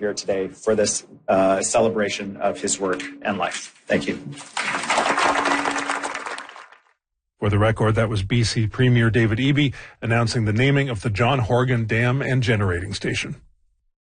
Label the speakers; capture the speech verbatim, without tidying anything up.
Speaker 1: here today for this uh, celebration of his work and life. Thank you.
Speaker 2: For the record, that was B C Premier David Eby announcing the naming of the John Horgan Dam and Generating Station.